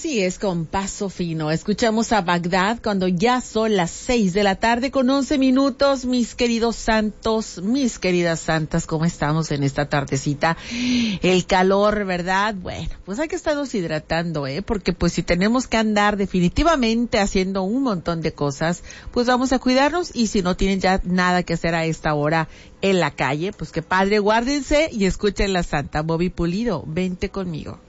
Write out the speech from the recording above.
Así es, con paso fino. Escuchamos a Bagdad cuando ya son las 6 de la tarde con 11 minutos. Mis queridos santos, mis queridas santas, ¿cómo estamos en esta tardecita? El calor, ¿verdad? Bueno, pues hay que estarnos hidratando, porque pues si tenemos que andar definitivamente haciendo un montón de cosas, pues vamos a cuidarnos, y si no tienen ya nada que hacer a esta hora en la calle, pues que padre, guárdense y escuchen la Santa. Bobby Pulido, vente conmigo.